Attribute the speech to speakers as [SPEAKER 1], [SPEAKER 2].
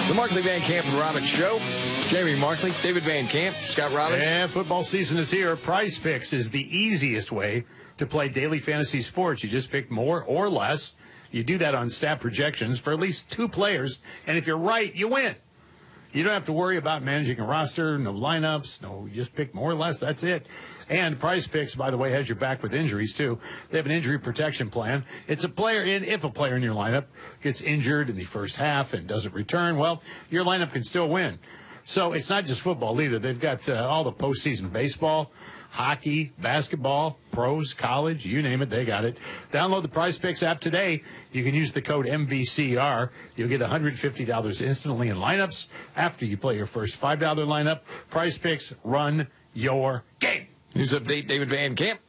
[SPEAKER 1] The Markley Van Camp and Robbins Show. Jamie Markley, David Van Camp, Scott Robbins.
[SPEAKER 2] And football season is here. Prize Picks is the easiest way to play daily fantasy sports. You just pick more or less. You do that on stat projections for at least 2 players. And if you're right, you win. You don't have to worry about managing a roster, no lineups, you just pick more or less, that's it. And Prize Picks, by the way, has your back with injuries, too. They have an injury protection plan. It's if a player in your lineup gets injured in the first half and doesn't return, well, your lineup can still win. So it's not just football either. They've got all the postseason baseball, hockey, basketball, pros, college, you name it, they got it. Download the Prize Picks app today. You can use the code MVCR. You'll get $150 instantly in lineups after you play your first $5 lineup. Prize Picks, run your game.
[SPEAKER 1] News update, David Van Camp.